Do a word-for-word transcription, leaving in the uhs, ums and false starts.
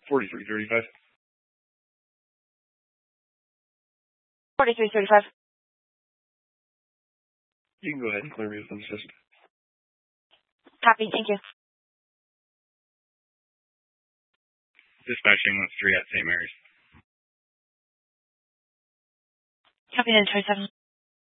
forty-three thirty-five. forty-three thirty-five. You can go ahead and clear me within the system. Copy, thank you. Dispatching with three at Saint Mary's. Copy, then twenty-seven.